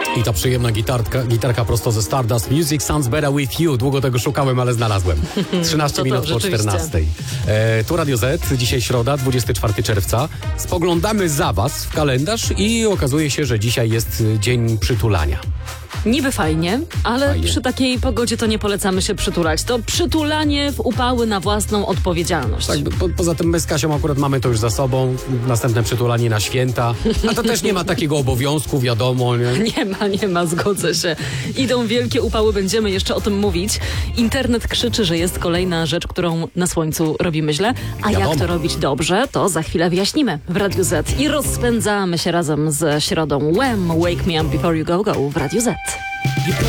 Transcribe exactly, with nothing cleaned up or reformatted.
I ta przyjemna gitarka, gitarka prosto ze Stardust. Music sounds better with you. Długo tego szukałem, ale znalazłem. trzynaście minut po czternastej. E, tu Radio Z, dzisiaj środa, dwudziestego czwartego czerwca. Spoglądamy za was w kalendarz i okazuje się, że dzisiaj jest dzień przytulania. Niby fajnie, ale Fajnie. przy takiej pogodzie to nie polecamy się przytulać. To przytulanie w upały na własną odpowiedzialność. Tak, po, poza tym my z Kasią akurat mamy to już za sobą. Następne przytulanie na święta. A to też nie ma takiego obowiązku, wiadomo. Nie? Nie ma, nie ma, zgodzę się. Idą wielkie upały, będziemy jeszcze o tym mówić. Internet krzyczy, że jest kolejna rzecz, którą na słońcu robimy źle. A Wiadomo. jak to robić dobrze, to za chwilę wyjaśnimy w Radiu Z. I rozpędzamy się razem ze środą Wham! Wake Me Up Before You Go Go w Radiu Z.